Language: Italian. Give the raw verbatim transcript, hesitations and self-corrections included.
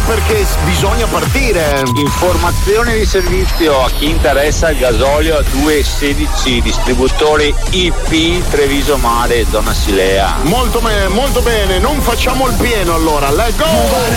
perché bisogna partire. Informazione di servizio a chi interessa il gasolio a due sedici, distributore I P Treviso Mare, zona Silea. Molto, me- molto bene, non facciamo il pieno allora, let's go!